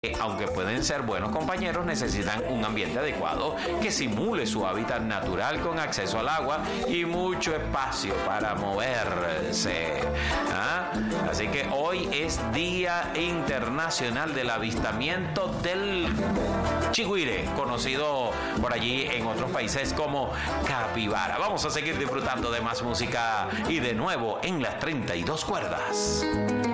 Aunque pueden ser buenos compañeros, necesitan un ambiente adecuado que simule su hábitat natural con acceso al agua y mucho espacio para moverse. Así que hoy es Día Internacional del Avistamiento del Chigüire, conocido por allí en otros países como capibara. Vamos a seguir disfrutando de más música y de nuevo en las 32 cuerdas.